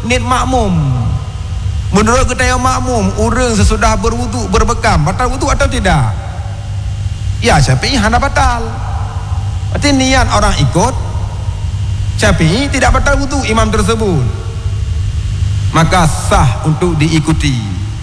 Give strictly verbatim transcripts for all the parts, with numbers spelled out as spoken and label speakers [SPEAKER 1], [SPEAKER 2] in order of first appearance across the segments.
[SPEAKER 1] nit makmum, menurut kita yang makmum, orang sesudah berwuduk berbekam batal wuduk atau tidak? Ya, Syafi'i hana batal. Berarti niat orang ikut Syafi'i tidak batal wuduk imam tersebut, maka sah untuk diikuti.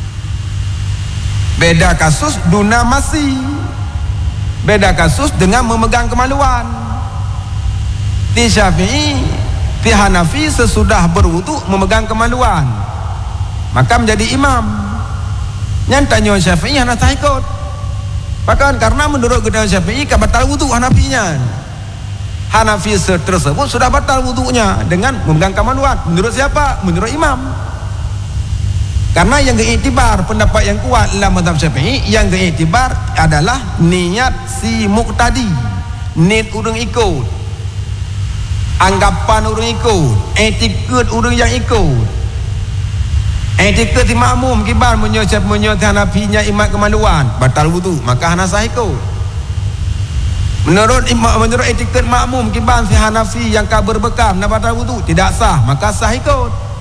[SPEAKER 1] Beda kasus duna masih, beda kasus dengan memegang kemaluan. Di Syafi'i, di Hanafi sesudah berwuduk memegang kemaluan, maka menjadi imam. Yang tanya Syafi'i hana sah ikut. Bahkan karena menurut kedai Syafi'i kan batal wuduk Hanafinya. Hanafi tersebut sudah batal wuduknya dengan memegang kemaluan. Menurut siapa? Menurut imam. Karena yang diiktibar pendapat yang kuat dalam mazhab Syafi'i, yang diiktibar adalah niat si muqtadi, niat orang ikut, anggapan orang ikut, etiket orang yang ikut. Etiket di makmum kibar menyocap menyocap Hanafinya imat kemaluan batal wuduk, maka hana sah ikut. Menurut menurut etiket makmum kibar si Hanafi yang kah berbekam nak batal wuduk tidak sah, maka sah ikut.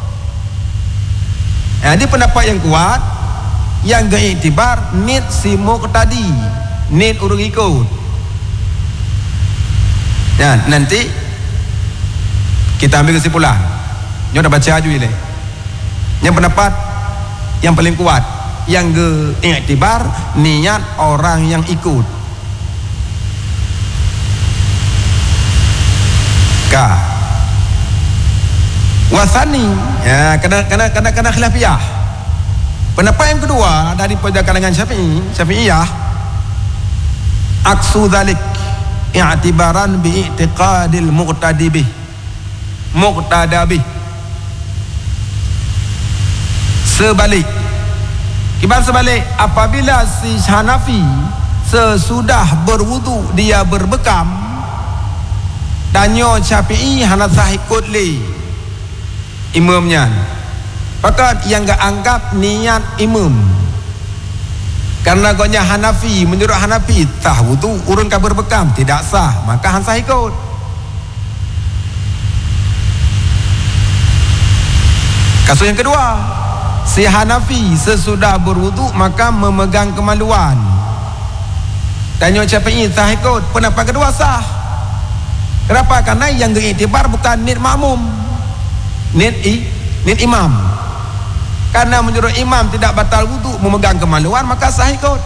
[SPEAKER 1] Jadi pendapat yang kuat yang diiktibar niat si muqtadi, niat orang ikut. Ya, nanti kita ambil kesimpulan. Nyo dah baca aja ini. Yang pendapat yang paling kuat yang diiktibar niat orang yang ikut. Ka wasani, ya, kena kena kena kena khilafiyah. Pendapat yang kedua daripada kalangan Syafi'i, Syafi'iyah, aksu dzalik i'tibaran bi i'tiqadil muqtadi bih, muqtada bih. Sebalik, kibar sebalik, apabila si Hanafi sesudah berwudu dia berbekam, tanya Syafi'i hana sah ikut li imamnya. Maka yang gak anggap niat imam, karena gonya Hanafi, menurut Hanafi sah wudu urun ka berbekam tidak sah, maka han sah ikut. Kasus yang kedua, si Hanafi sesudah berwudu maka memegang kemaluan, tanya Syafi'i sah ikut. Pendapat kedua sah. Kenapa? Karena yang diiktibar bukan niat makmum, niat i, niat imam. Karena menurut imam tidak batal wudu memegang kemaluan, maka sah ikut.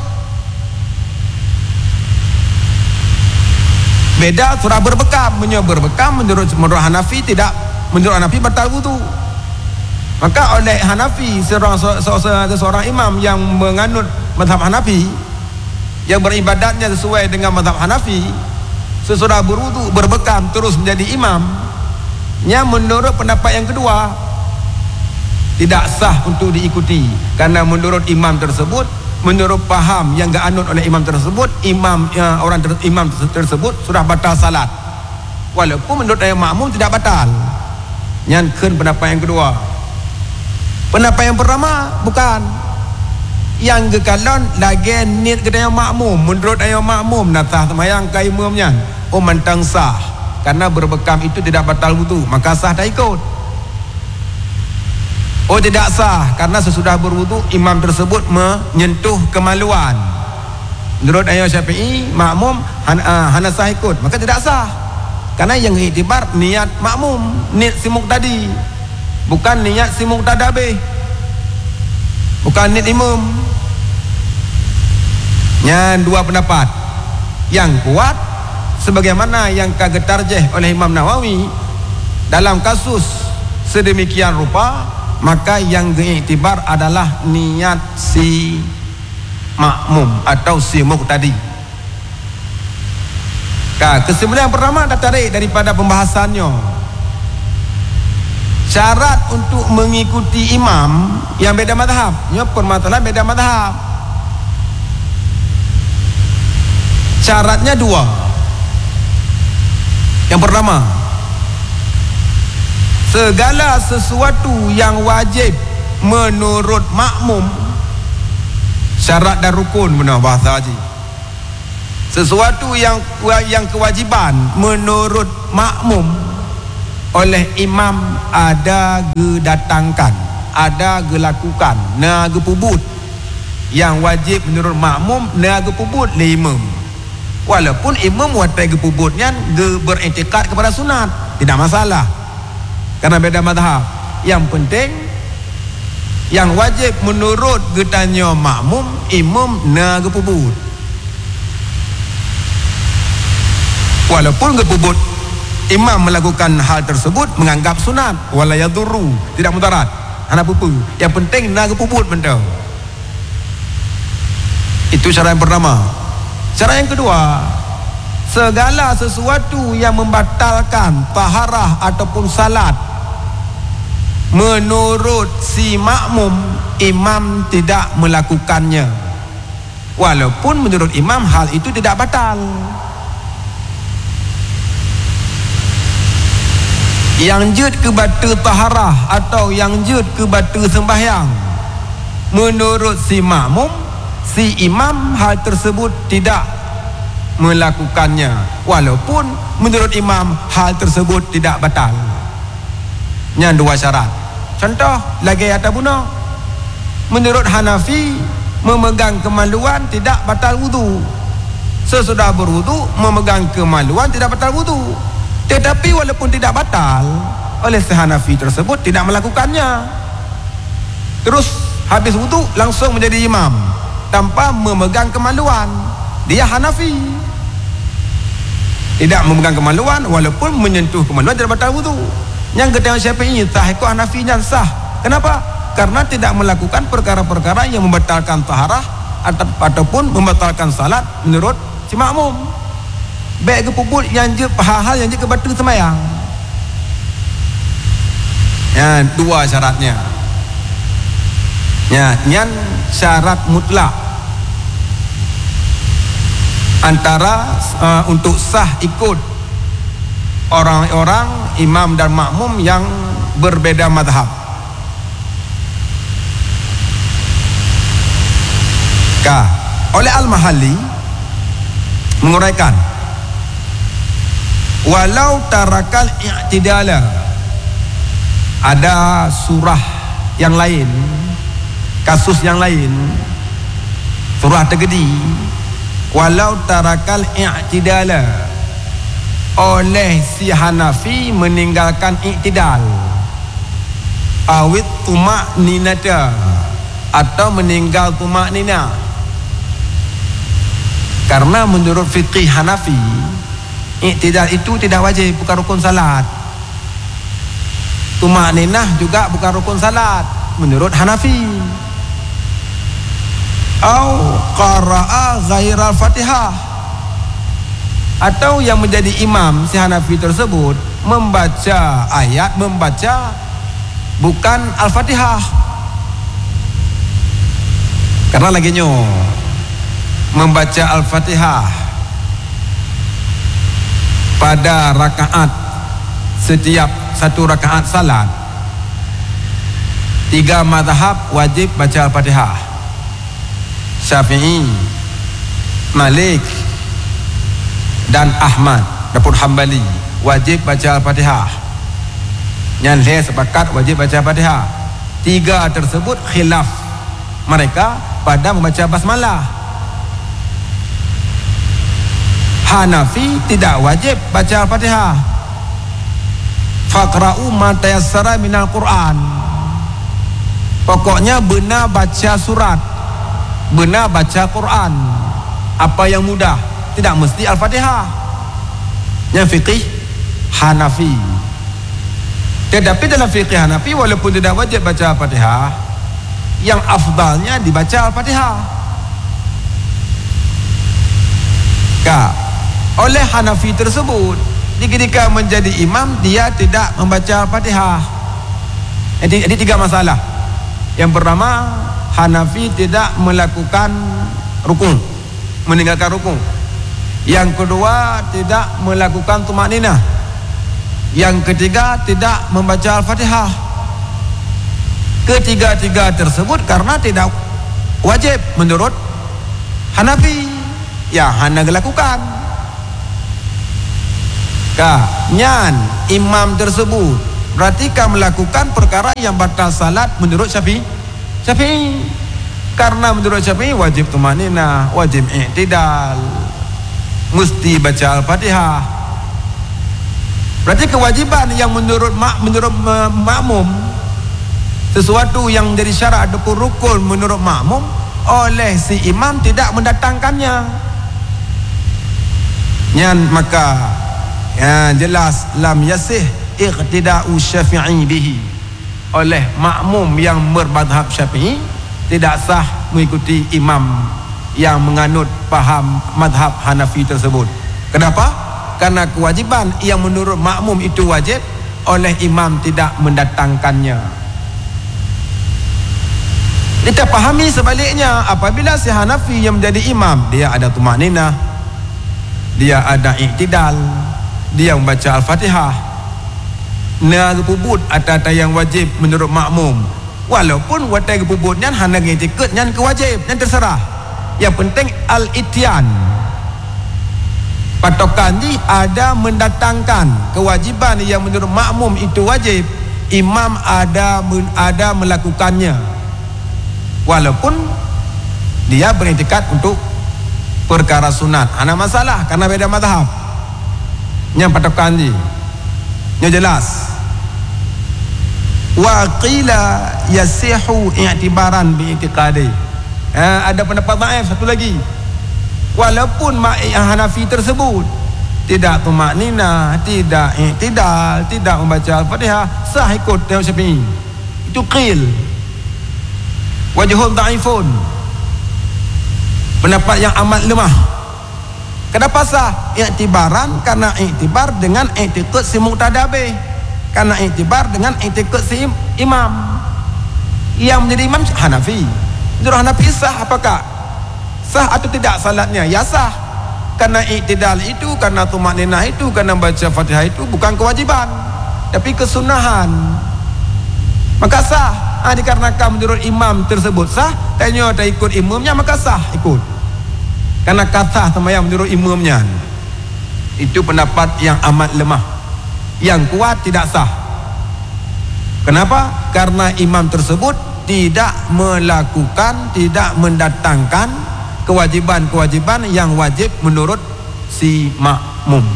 [SPEAKER 1] Beda surah berbekam, menurut berbekam menurut menurut Hanafi tidak, menurut Hanafi batal wudu. Maka oleh Hanafi, seorang seorang, seorang imam yang menganut mazhab Hanafi, yang beribadatnya sesuai dengan mazhab Hanafi, sesudah berwudu berbekam terus menjadi imam, yang menurut pendapat yang kedua tidak sah untuk diikuti. Karena menurut imam tersebut, menurut paham yang gak anut oleh imam tersebut, imam ya, orang ter, imam tersebut sudah batal salat, walaupun menurut ayat makmum tidak batal. Yang kan pendapat yang kedua. Pendapat yang pertama bukan, yang gekalon lagi niat kedaya makmum, menurut ayat makmum nak sah semayang ke imamnya, oh mentang sah, karena berbekam itu tidak batal wudu, maka sah dah ikut. Oh tidak sah, karena sesudah berwudu imam tersebut menyentuh kemaluan, menurut ayat Syafi'i makmum han, uh, hana sah ikut, maka tidak sah. Karena yang iktibar niat makmum, niat si muqtadi, bukan niat si muqtadabih, bukan niat imam. Yang dua pendapat yang kuat sebagaimana yang kagak tarjih oleh Imam Nawawi dalam kasus sedemikian rupa, maka yang diiktibar adalah niat si makmum atau si muqtadi. Kesimpulan yang pertama dah tarik daripada pembahasannya, syarat untuk mengikuti imam yang beda mazhab, ya permasalahan beda mazhab. Syaratnya dua. Yang pertama, segala sesuatu yang wajib menurut makmum, syarat dan rukun benar bahasa haji. Sesuatu yang yang kewajiban menurut makmum, oleh imam ada gedatangkan, ada gelakukan, na gepubut. Yang wajib menurut makmum na gepubut le imam. Walaupun imam watai gepubutnya ge beriktikad kepada sunat, tidak masalah. Karena beda mazhab. Yang penting yang wajib menurut getanya makmum, imam na gepubut. Walaupun gepubut imam melakukan hal tersebut menganggap sunat, wala yadurru, tidak mudarat. Anak pupu. Yang penting na gepubut benda. Itu cara yang pertama. Cara yang kedua, segala sesuatu yang membatalkan taharah ataupun salat, menurut si makmum, imam tidak melakukannya. Walaupun menurut imam hal itu tidak batal. Yang jud ke batu taharah atau yang jud ke batu sembahyang, menurut si makmum, si imam hal tersebut tidak melakukannya. Walaupun menurut imam hal tersebut tidak batal. Yang dua syarat. Contoh lagi atas guna. Menurut Hanafi, memegang kemaluan tidak batal wudu. Sesudah berwudu, memegang kemaluan tidak batal wudu. Tetapi walaupun tidak batal, oleh si Hanafi tersebut tidak melakukannya. Terus habis wudu langsung menjadi imam tanpa memegang kemaluan. Dia Hanafi. Tidak memegang kemaluan walaupun menyentuh kemaluan tidak batal wudu. Yang kata Syafi'i sah, ikut Hanafi yang sah. Kenapa? Karena tidak melakukan perkara-perkara yang membatalkan taharah atau, ataupun membatalkan salat menurut si makmum. Baik kepuput yang je hal-hal yang je ke batu semayang. Ya, dua syaratnya. Ya, yang syarat mutlak antara uh, untuk sah ikut orang-orang imam dan makmum yang berbeda mazhab. Ka, oleh Al-Mahalli menguraikan, walau tarakal i'tidala, ada surah yang lain, kasus yang lain, surah tergedi, walau tarakal i'tidala, oleh si Hanafi meninggalkan i'tidal, awit tumak ninata, atau meninggal tumak nina. Karena menurut fiqih Hanafi, i'tidal itu tidak wajib, bukan rukun salat. Tumak ninah juga bukan rukun salat menurut Hanafi. Au qara'a ghairal Fatihah, atau yang menjadi imam si Hanafi tersebut membaca ayat, membaca bukan Al-Fatihah. Karena lagi nyo membaca Al-Fatihah pada rakaat, setiap satu rakaat salat, tiga mazhab wajib baca Al-Fatihah. Syafi'i, Malik dan Ahmad dapur Hambali wajib baca Al-Fatihah. Yang lain sepakat wajib baca Al-Fatihah. Tiga tersebut khilaf mereka pada membaca basmalah. Hanafi tidak wajib baca Al-Fatihah. Faqra'u ma tayassara minal Qur'an. Pokoknya benar baca surat, benar baca Quran, apa yang mudah, tidak mesti Al-Fatihah. Yang fiqih Hanafi. Tetapi dalam fiqih Hanafi, walaupun tidak wajib baca Al-Fatihah, yang afdalnya dibaca Al-Fatihah. Kak, oleh Hanafi tersebut, ketika menjadi imam dia tidak membaca Al-Fatihah. Jadi, jadi tiga masalah. Yang pertama, Hanafi tidak melakukan rukun, meninggalkan rukun. Yang kedua, tidak melakukan tumakninah. Yang ketiga, tidak membaca Al-Fatihah. Ketiga-tiga tersebut karena tidak wajib menurut Hanafi, ya Hana lakukan. ka nyan imam tersebut berarti kan melakukan perkara yang batal salat menurut Syafi'i. Syafi'i karena menurut Syafi'i wajib tumanina, wajib i'tidal, mesti baca Al-Fatihah. Berarti kewajiban yang menurut mak menurut makmum, sesuatu yang jadi syarat ataupun rukun menurut makmum, oleh si imam tidak mendatangkannya. Nyan maka ya, jelas lam yasih iqtida'u Syafi'i bihi. Oleh makmum yang bermadhab Syafi'i tidak sah mengikuti imam yang menganut faham madhab Hanafi tersebut. Kenapa? Karena kewajiban yang menurut makmum itu wajib, oleh imam tidak mendatangkannya. Kita pahami sebaliknya, apabila si Hanafi yang menjadi imam, dia ada tumaninah, dia ada i'tidal, dia membaca Al-Fatihah, nang pubut atau yang wajib menurut makmum. Walaupun watai kepubutnya hanya ngikut yang kewajib, yang terserah. Yang penting al-ityan. Patokan ni ada mendatangkan kewajiban yang menurut makmum itu wajib, imam ada ada melakukannya. Walaupun dia beriktikad untuk perkara sunat. Ana masalah karena beda mazhab. Yang patokan ni. Yang jelas. Wa qila yasihu i'tibaran bi i'tiqadi. Eh, ada pendapat dhaif satu lagi. Walaupun mak Hanafi tersebut tidak tumaknina, tidak i'tidal, tidak membaca Al-Fatihah, sah ikut tengok Syafi'i. Itu qil. Wajhun dhaifun. Pendapat yang amat lemah. Kenapa sah? I'tibaran karena i'tibar dengan i'tiqad si muqtadabe. Karena i'tibar dengan i'tiqad si imam. Yang menjadi imam Hanafi. Menurut Hanafi sah apakah? Sah atau tidak salatnya? Ya sah. Karena i'tidal itu, karena tumakninah itu, karena baca Fatihah itu bukan kewajiban, tapi kesunahan. Maka sah. Ha, dikarenakan menurut imam tersebut sah, tanya tak ikut imamnya, maka sah ikut. Karena kata sembahyang menurut imamnya. Itu pendapat yang amat lemah. Yang kuat tidak sah. Kenapa? Karena imam tersebut tidak melakukan, tidak mendatangkan kewajiban-kewajiban yang wajib menurut si makmum.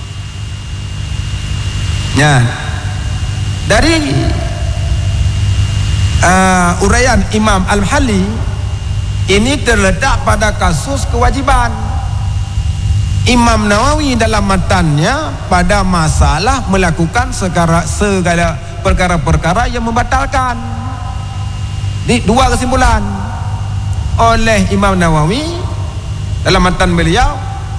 [SPEAKER 1] Ya. Dari uh, uraian Imam Al-Mahalli ini terletak pada kasus kewajiban. Imam Nawawi dalam matannya pada masalah melakukan segala, segala perkara-perkara yang membatalkan. Di dua kesimpulan oleh Imam Nawawi dalam matan beliau,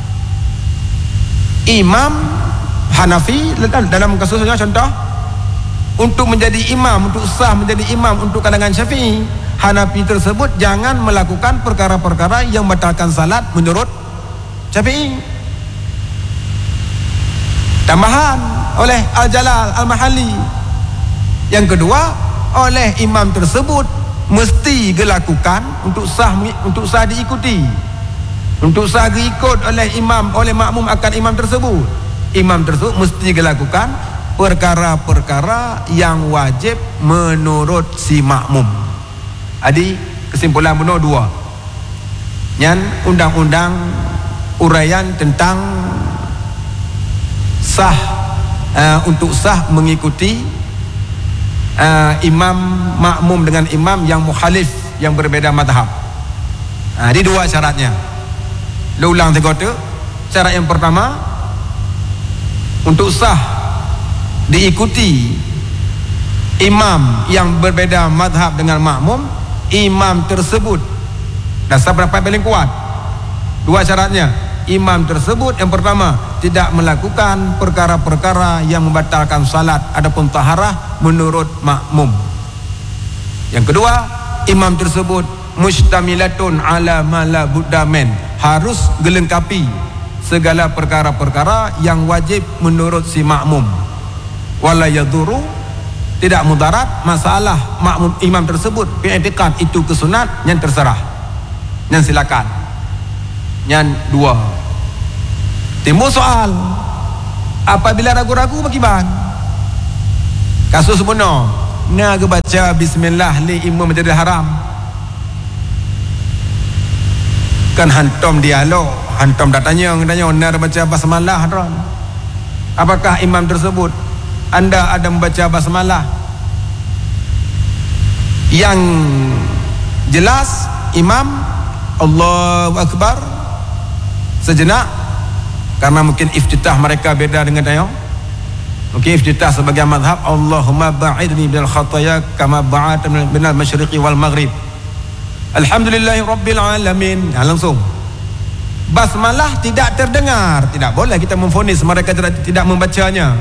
[SPEAKER 1] Imam Hanafi dalam kasusnya contoh, untuk menjadi imam, untuk sah menjadi imam untuk kalangan Syafi'i, Hanafi tersebut jangan melakukan perkara-perkara yang membatalkan salat menurut Syafi'i. Tambahan oleh Al-Jalal Al-Mahalli. Yang kedua, oleh imam tersebut mesti dilakukan untuk sah untuk sah diikuti, untuk sah diikut oleh imam, oleh makmum akan imam tersebut. Imam tersebut mesti dilakukan perkara-perkara yang wajib menurut si makmum. Jadi kesimpulan benar dua. Yang undang-undang uraian tentang sah uh, untuk sah mengikuti Uh, imam makmum dengan imam yang mukhalif, yang berbeda madhab. Nah, ini dua syaratnya. Lu ulang tiga tu. Syarat yang pertama, untuk sah diikuti imam yang berbeda madhab dengan makmum, imam tersebut, dasar pendapat paling kuat, dua syaratnya. Imam tersebut yang pertama tidak melakukan perkara-perkara yang membatalkan salat adapun taharah menurut makmum. Yang kedua, imam tersebut mustamilatun ala ma la budda min, harus gelengkapi segala perkara-perkara yang wajib menurut si makmum. Wala yadhuru, tidak mudarat masalah makmum imam tersebut i'tiqad itu kesunat, yang terserah, yang silakan. Yang dua, timbul soal, apabila ragu-ragu bagaimana? Kasus sebenar nak baca bismillah li imam Masjidil Haram, kan hantam dialog, hantam datanya tanya nak baca basmalah tuan. Apakah imam tersebut anda ada membaca basmalah? Yang jelas imam Allahu Akbar sejenak, karena mungkin iftitah mereka beda dengan tanya. Mungkin iftitah sebagai mazhab Allahumma ba'idni bil khataya kama ba'adta minal masyriqi wal maghrib. Alhamdulillahi rabbil alamin. Nah, langsung basmalah tidak terdengar, tidak boleh kita memvonis mereka tidak, tidak membacanya.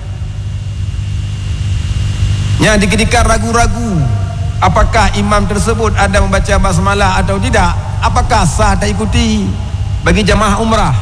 [SPEAKER 1] Ya, ketika ragu-ragu apakah imam tersebut ada membaca basmalah atau tidak, apakah sah tak ikuti bagi jamaah umrah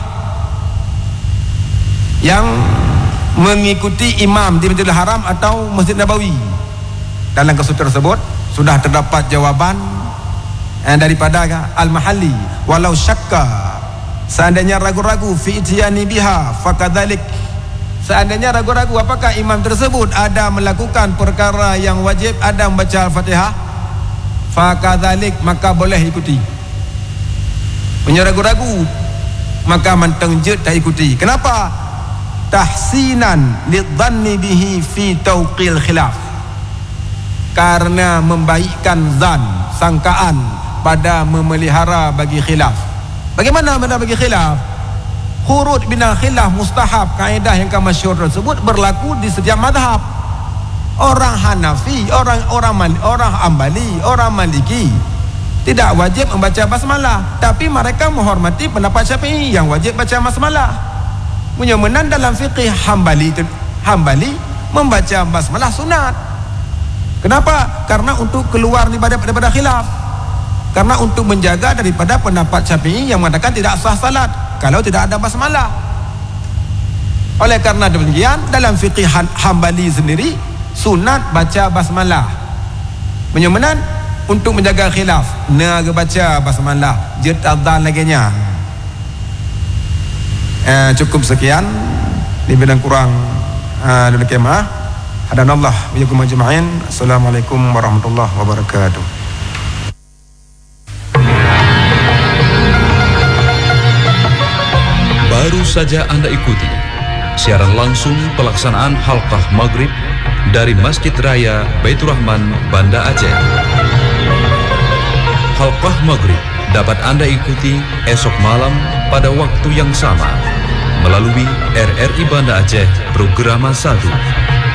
[SPEAKER 1] yang mengikuti imam di Masjidil Haram atau Masjid Nabawi? Dalam kasus tersebut sudah terdapat jawaban eh, daripada Al-Mahalli, walau syakka, seandainya ragu-ragu fi ityani biha fakadzalik, seandainya ragu-ragu apakah imam tersebut ada melakukan perkara yang wajib, ada membaca Al-Fatihah, fakadzalik, maka boleh ikuti. Punya ragu-ragu maka manteng je tak ikuti. Kenapa? Tahsinan lidhanni bihi fi tauqil khilaf, karena membaikkan zan, sangkaan pada memelihara bagi khilaf. Bagaimana benda bagi khilaf? Khurud bina khilaf mustahab, kaedah yang masyhur tersebut berlaku di setiap madhab. Orang Hanafi, orang orang orang Ambali, orang Maliki tidak wajib membaca basmalah, tapi mereka menghormati pendapat Syafi'i yang wajib baca basmalah. Menyemenan dalam fiqih Hambali, Hambali membaca basmalah sunat. Kenapa? Karena untuk keluar daripada, daripada khilaf, karena untuk menjaga daripada pendapat Syafi'i yang mengatakan tidak sah salat kalau tidak ada basmalah. Oleh karena demikian dalam fiqih Hambali sendiri sunat baca basmalah. Menyemenan untuk menjaga khilaf, nak baca basmalah, jet adzan laginya. Eh, cukup sekian di bidang kurang uh, dulu kemah. Hadanallah wa iyyakum ajma'in. Assalamualaikum warahmatullahi wabarakatuh.
[SPEAKER 2] Baru saja Anda ikuti siaran langsung pelaksanaan halqah maghrib dari Masjid Raya Baitur Rahman, Banda Aceh. Halqah maghrib dapat Anda ikuti esok malam pada waktu yang sama melalui R R I Banda Aceh Programa satu.